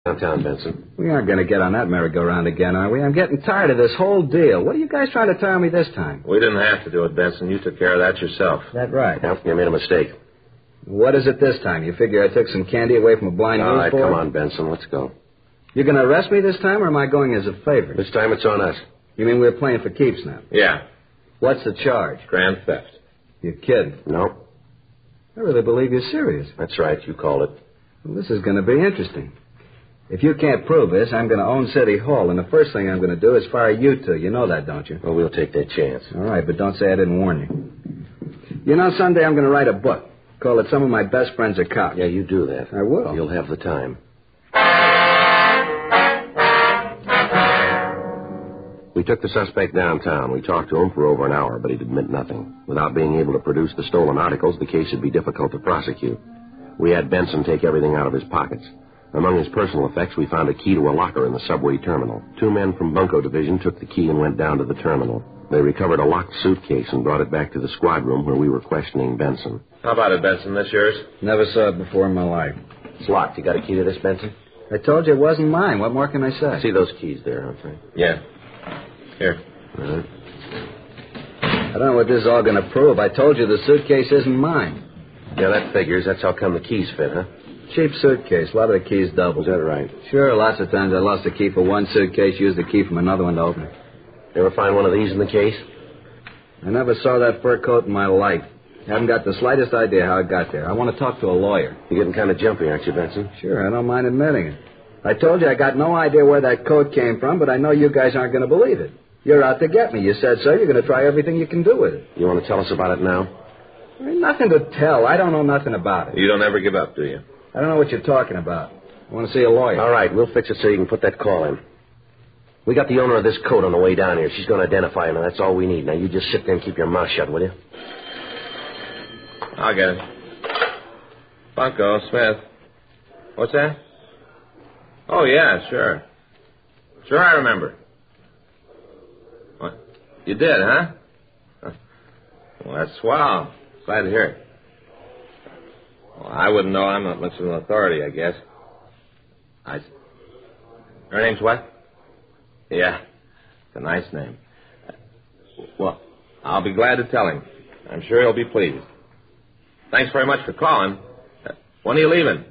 Downtown, Benson. We aren't going to get on that merry-go-round again, are we? I'm getting tired of this whole deal. What are you guys trying to tell me this time? We didn't have to do it, Benson. You took care of that yourself. Is that right? Yeah, you made a mistake. What is it this time? You figure I took some candy away from a blind All right, newsboy? come on, Benson. Let's go. You're going to arrest me this time, or am I going as a favor? This time it's on us. You mean we're playing for keeps now? Yeah. What's the charge? Grand theft. You're kidding. No. I really believe you're serious. That's right. You called it. Well, this is going to be interesting. If you can't prove this, I'm going to own City Hall, and the first thing I'm going to do is fire you two. You know that, don't you? Well, we'll take that chance. All right, but don't say I didn't warn you. You know, someday I'm going to write a book. Call it Some of My Best Friends Are Cops. Yeah, you do that. I will. You'll have the time. We took the suspect downtown. We talked to him for over an hour, but he'd admit nothing. Without being able to produce the stolen articles, the case would be difficult to prosecute. We had Benson take everything out of his pockets. Among his personal effects, we found a key to a locker in the subway terminal. 2 men from Bunko Division took the key and went down to the terminal. They recovered a locked suitcase and brought it back to the squad room where we were questioning Benson. How about it, Benson? This yours? Never saw it before in my life. It's locked. You got a key to this, Benson? I told you it wasn't mine. What more can I say? See those keys there, Humphrey? Yeah. Here. I don't know what this is all going to prove. I told you the suitcase isn't mine. Yeah, that figures. That's how come the keys fit, huh? Cheap suitcase. A lot of the keys doubled. Is that right? Sure, lots of times I lost a key for one suitcase, used the key from another one to open it. You ever find one of these in the case? I never saw that fur coat in my life. Haven't got the slightest idea how it got there. I want to talk to a lawyer. You're getting kind of jumpy, aren't you, Benson? Sure, I don't mind admitting it. I told you I got no idea where that coat came from, but I know you guys aren't going to believe it. You're out to get me. You said so. You're going to try everything you can do with it. You want to tell us about it now? There ain't nothing to tell. I don't know nothing about it. You don't ever give up, do you? I don't know what you're talking about. I want to see a lawyer. All right, we'll fix it so you can put that call in. We got the owner of this coat on the way down here. She's going to identify him, and that's all we need. Now, you just sit there and keep your mouth shut, will you? I'll get it. Bunko, Smith. What's that? Oh, yeah, sure. Sure, I remember. What? You did, huh? Well, that's swell. Glad to hear it. Well, I wouldn't know. I'm not much of an authority, I guess. Her name's what? Yeah, it's a nice name. Well, I'll be glad to tell him. I'm sure he'll be pleased. Thanks very much for calling. When are you leaving?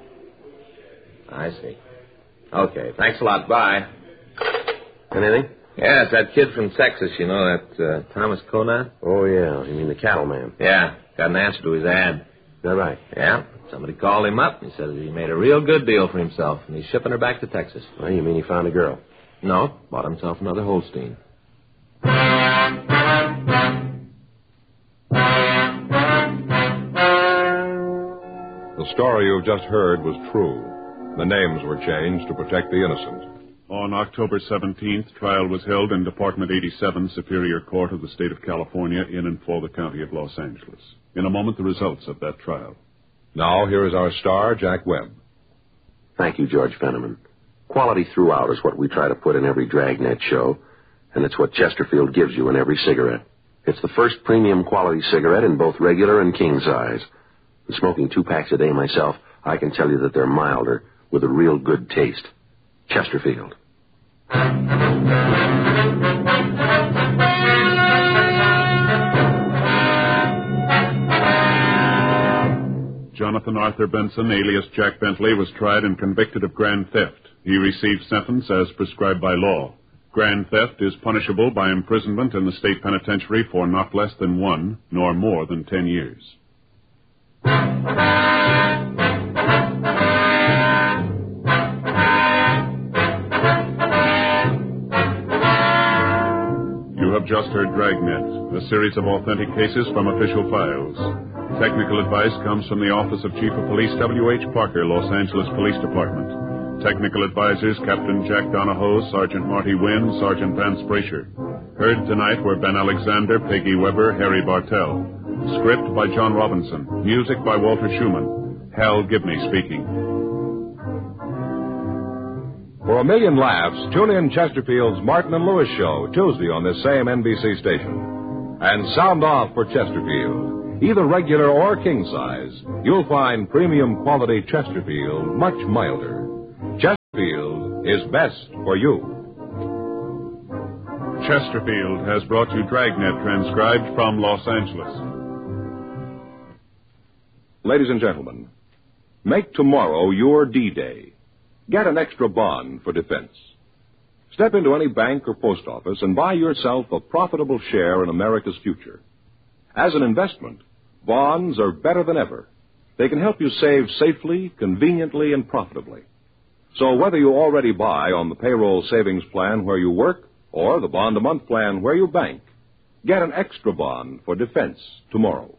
I see. Okay, thanks a lot. Bye. Anything? Yeah, it's that kid from Texas, you know, that Thomas Conant. Oh, yeah. You mean the cattleman? Yeah, got an answer to his ad. Is that right? Yeah. Somebody called him up. He said he made a real good deal for himself, and he's shipping her back to Texas. Well, you mean he found a girl? No, bought himself another Holstein. The story you've just heard was true. The names were changed to protect the innocent. On October 17th, trial was held in Department 87, Superior Court of the State of California, in and for the County of Los Angeles. In a moment, the results of that trial. Now, here is our star, Jack Webb. Thank you, George Fenneman. Quality throughout is what we try to put in every Dragnet show, and it's what Chesterfield gives you in every cigarette. It's the first premium quality cigarette in both regular and king size. And smoking 2 packs a day myself, I can tell you that they're milder with a real good taste. Chesterfield. Jonathan Arthur Benson, alias Jack Bentley, was tried and convicted of grand theft. He received sentence as prescribed by law. Grand theft is punishable by imprisonment in the state penitentiary for not less than 1 nor more than 10 years. You have just heard Dragnet, a series of authentic cases from official files. Technical advice comes from the Office of Chief of Police W.H. Parker, Los Angeles Police Department. Technical advisors Captain Jack Donahoe, Sergeant Marty Wynn, Sergeant Vance Brasher. Heard tonight were Ben Alexander, Peggy Weber, Harry Bartell. Script by John Robinson. Music by Walter Schumann. Hal Gibney speaking. For a million laughs, tune in Chesterfield's Martin and Lewis show Tuesday on this same NBC station. And sound off for Chesterfield. Either regular or king size, you'll find premium quality Chesterfield much milder. Chesterfield is best for you. Chesterfield has brought you Dragnet, transcribed from Los Angeles. Ladies and gentlemen, make tomorrow your D-Day. Get an extra bond for defense. Step into any bank or post office and buy yourself a profitable share in America's future. As an investment, bonds are better than ever. They can help you save safely, conveniently, and profitably. So whether you already buy on the payroll savings plan where you work or the bond-a-month plan where you bank, get an extra bond for defense tomorrow.